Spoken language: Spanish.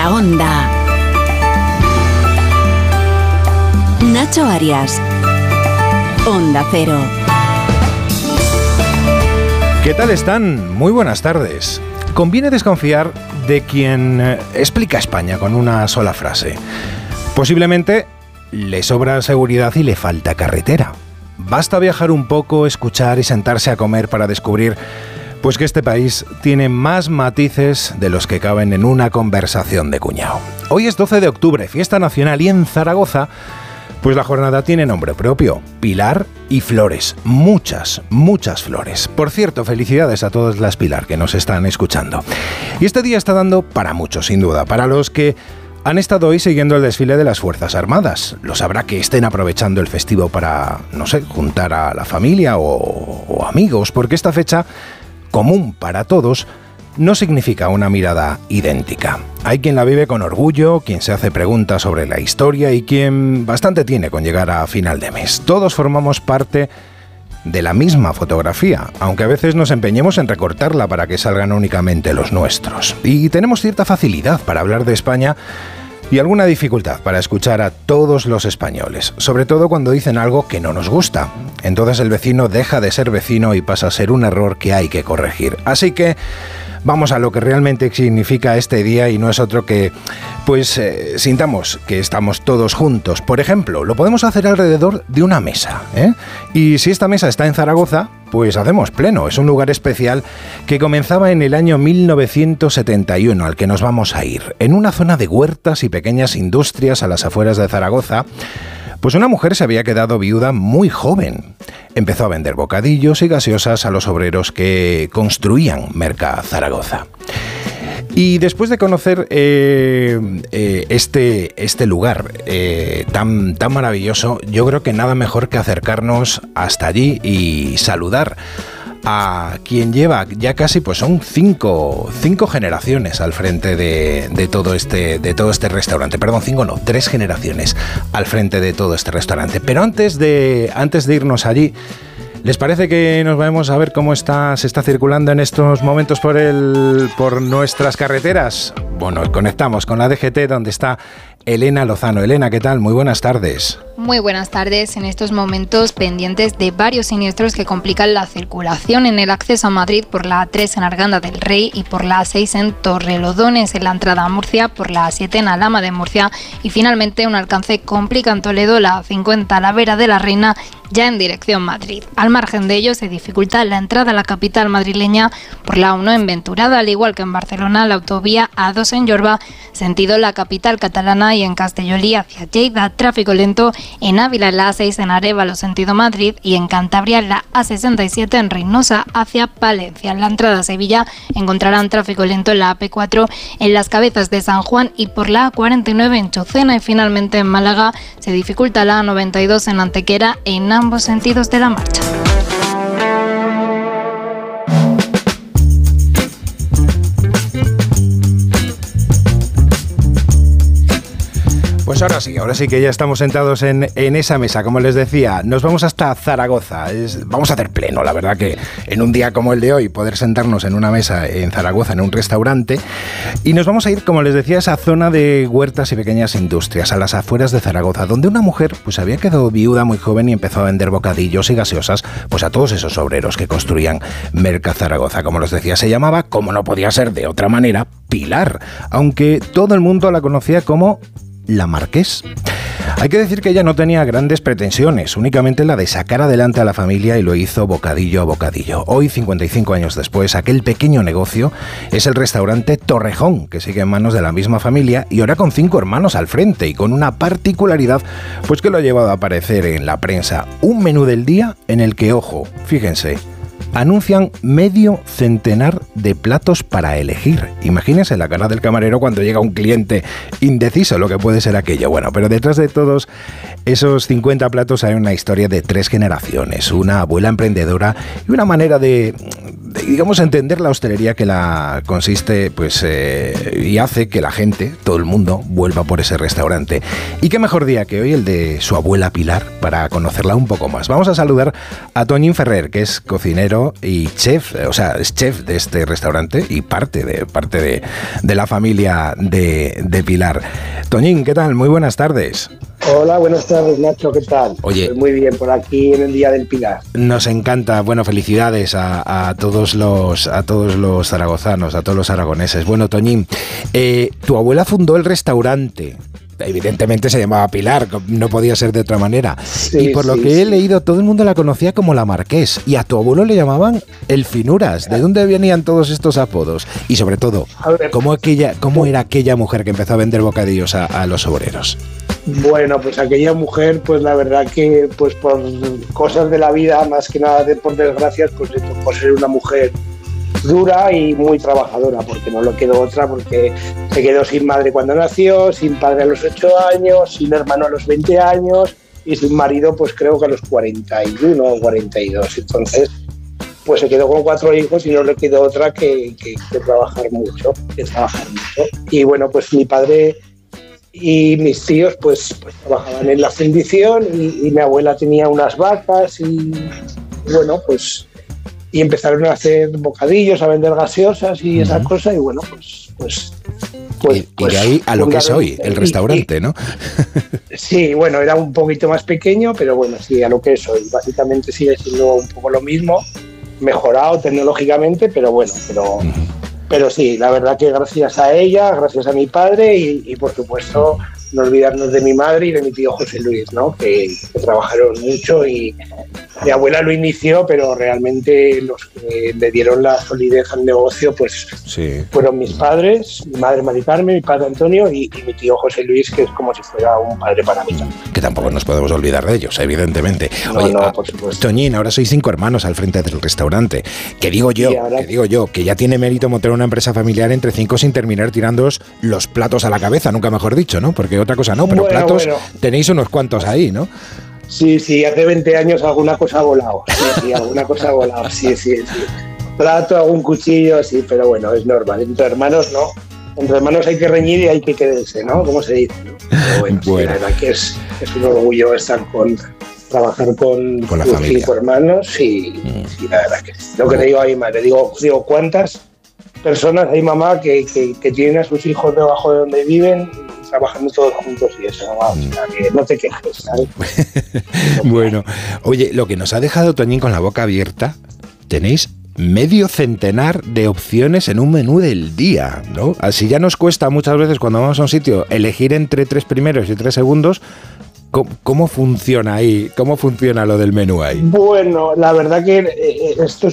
la Onda. Nacho Arias. Onda Cero. ¿Qué tal están? Muy buenas tardes. Conviene desconfiar de quien explica España con una sola frase. Posiblemente le sobra seguridad y le falta carretera. Basta viajar un poco, escuchar y sentarse a comer para descubrir pues que este país tiene más matices de los que caben en una conversación de cuñado. Hoy es 12 de octubre, fiesta nacional, y en Zaragoza pues la jornada tiene nombre propio: Pilar y Flores. Muchas, muchas flores. Por cierto, felicidades a todas las Pilar que nos están escuchando. Y este día está dando para muchos, sin duda. Para los que han estado hoy siguiendo el desfile de las Fuerzas Armadas. Lo sabrá que estén aprovechando el festivo para, no sé, juntar a la familia o amigos, porque esta fecha, común para todos, no significa una mirada idéntica. Hay quien la vive con orgullo, quien se hace preguntas sobre la historia y quien bastante tiene con llegar a final de mes. Todos formamos parte de la misma fotografía, aunque a veces nos empeñemos en recortarla para que salgan únicamente los nuestros. Y tenemos cierta facilidad para hablar de España y alguna dificultad para escuchar a todos los españoles, sobre todo cuando dicen algo que no nos gusta. Entonces el vecino deja de ser vecino y pasa a ser un error que hay que corregir. Así que vamos a lo que realmente significa este día, y no es otro que, pues, sintamos que estamos todos juntos. Por ejemplo, lo podemos hacer alrededor de una mesa, ¿eh? Y si esta mesa está en Zaragoza, pues hacemos pleno. Es un lugar especial que comenzaba en el año 1971, al que nos vamos a ir. En una zona de huertas y pequeñas industrias a las afueras de Zaragoza, pues una mujer se había quedado viuda muy joven. Empezó a vender bocadillos y gaseosas a los obreros que construían Merca Zaragoza. Y después de conocer este lugar tan maravilloso, yo creo que nada mejor que acercarnos hasta allí y saludar a quien lleva ya casi, pues son cinco generaciones al frente de todo este restaurante. Perdón, 5 no, 3 generaciones al frente de todo este restaurante. Pero antes de irnos allí, ¿les parece que nos vamos a ver cómo se está circulando en estos momentos por nuestras carreteras? Bueno, conectamos con la DGT, donde está Elena Lozano. Elena, ¿qué tal? Muy buenas tardes. Muy buenas tardes. En estos momentos pendientes de varios siniestros que complican la circulación en el acceso a Madrid por la A3 en Arganda del Rey y por la A6 en Torrelodones en la entrada a Murcia, por la A7 en Alhama de Murcia y finalmente un alcance complica en Toledo la A5 en Talavera de la Reina, ya en dirección Madrid. Al margen de ello se dificulta la entrada a la capital madrileña por la A1 en Venturada, al igual que en Barcelona la autovía A2 en Jorba, sentido la capital catalana, y en Castellolí hacia Lleida, tráfico lento en Ávila en la A6 en Arévalo sentido Madrid, y en Cantabria en la A67 en Reynosa hacia Palencia. En la entrada a Sevilla encontrarán tráfico lento en la AP4 en Las Cabezas de San Juan y por la A49 en Chocena, y finalmente en Málaga se dificulta la A92 en Antequera en ambos sentidos de la marcha. Pues ahora sí que ya estamos sentados en esa mesa. Como les decía, nos vamos hasta Zaragoza. Vamos a hacer pleno, la verdad, que en un día como el de hoy, poder sentarnos en una mesa en Zaragoza, en un restaurante. Y nos vamos a ir, como les decía, a esa zona de huertas y pequeñas industrias, a las afueras de Zaragoza, donde una mujer pues había quedado viuda muy joven y empezó a vender bocadillos y gaseosas pues a todos esos obreros que construían Merca Zaragoza. Como les decía, se llamaba, como no podía ser de otra manera, Pilar, aunque todo el mundo la conocía como la Marqués. Hay que decir que ella no tenía grandes pretensiones, únicamente la de sacar adelante a la familia, y lo hizo bocadillo a bocadillo. Hoy, 55 años después, aquel pequeño negocio es el restaurante Torrejón, que sigue en manos de la misma familia y ahora con 5 hermanos al frente, y con una particularidad pues que lo ha llevado a aparecer en la prensa: un menú del día en el que, ojo, fíjense, anuncian medio centenar de platos para elegir. Imagínense la cara del camarero cuando llega un cliente indeciso lo que puede ser aquello. Bueno, pero detrás de todos esos 50 platos hay una historia de 3 generaciones, una abuela emprendedora y una manera de digamos, entender la hostelería que la consiste, pues, y hace que la gente, todo el mundo, vuelva por ese restaurante. Y qué mejor día que hoy el de su abuela Pilar para conocerla un poco más. Vamos a saludar a Toñín Ferrer, que es cocinero y chef, o sea, es chef de este restaurante y parte de la familia de Pilar. Toñín, ¿qué tal? Muy buenas tardes. Hola, buenas tardes, Nacho, ¿qué tal? Oye, pues muy bien, por aquí en el Día del Pilar. Nos encanta, bueno, felicidades a todos los zaragozanos, a todos los aragoneses. Bueno, Toñín, tu abuela fundó el restaurante. Evidentemente se llamaba Pilar, no podía ser de otra manera. Sí, y por lo que he leído, todo el mundo la conocía como la Marqués. Y a tu abuelo le llamaban el Finuras. ¿De dónde venían todos estos apodos? Y sobre todo, ¿cómo era aquella mujer que empezó a vender bocadillos a los obreros? Bueno, pues aquella mujer, pues la verdad que pues por cosas de la vida, más que nada por desgracias, pues le tocó ser una mujer dura y muy trabajadora, porque no le quedó otra, porque se quedó sin madre cuando nació, sin padre a los 8 años, sin hermano a los 20 años y sin marido pues creo que a los 41 o 42. Entonces pues se quedó con 4 hijos y no le quedó otra que trabajar mucho, Y bueno, pues mi padre y mis tíos pues trabajaban en la fundición y mi abuela tenía unas vacas y bueno, pues y empezaron a hacer bocadillos, a vender gaseosas y esas cosas y bueno, pues y de ahí a lo que es hoy, el restaurante, ¿no? Sí, bueno, era un poquito más pequeño, pero bueno, sí, a lo que es hoy. Básicamente sigue siendo un poco lo mismo, mejorado tecnológicamente, pero bueno, pero sí, la verdad que gracias a ella, gracias a mi padre y por supuesto no olvidarnos de mi madre y de mi tío José Luis, ¿no? Que trabajaron mucho y mi abuela lo inició, pero realmente los que le dieron la solidez al negocio pues sí, fueron mis padres, mi madre Mari Carmen, mi padre Antonio y mi tío José Luis, que es como si fuera un padre para mí. Que tampoco nos podemos olvidar de ellos, evidentemente. Oye, no, por supuesto. Toñín, ahora sois 5 hermanos al frente del restaurante. Que digo yo, que ya tiene mérito montar una empresa familiar entre 5 sin terminar tirándoos los platos a la cabeza, nunca mejor dicho, ¿no? Porque otra cosa no, pero platos tenéis unos cuantos ahí, ¿no? Sí, hace 20 años alguna cosa ha volado. Sí, alguna cosa ha volado, sí. Plato, algún cuchillo, sí, pero bueno, es normal. Entre hermanos no. Entre hermanos hay que reñir y hay que quererse, ¿no? Como se dice, ¿no? Pero bueno. Sí, la verdad que es un orgullo trabajar con la familia. 5 hermanos y la verdad que sí. Lo que te digo a mi madre, digo, ¿cuántas personas hay, mamá, que tienen a sus hijos debajo de donde viven trabajando todos juntos y eso, que no te quejes, ¿sabes? Bueno, oye, lo que nos ha dejado Toñín con la boca abierta, tenéis medio centenar de opciones en un menú del día, ¿no? Así ya nos cuesta muchas veces cuando vamos a un sitio elegir entre 3 primeros y 3 segundos. ¿Cómo funciona ahí? ¿Cómo funciona lo del menú ahí? Bueno, la verdad que esto es